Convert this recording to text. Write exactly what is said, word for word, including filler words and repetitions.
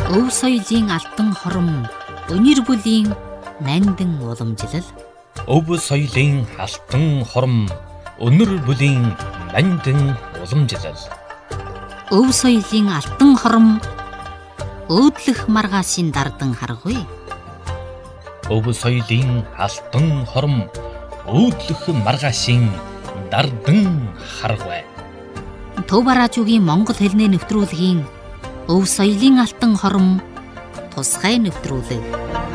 Өв соёлын алтан хором, өнөр бүлийн найндан уламжлал. Өв соёлын алтан хором, өнөр бүлийн найндан уламжлал. Өв соёлын алтан хором, өөдлөх маргаашийн дардан харгуй. Өв соёлын алтан хором, өөдлөх маргаашийн дардан харгуй. Төв бараажуугийн монгол хэлний нэвтрүүлгийн Өв соёлын алтан хором тусгай нэвтрүүлэг.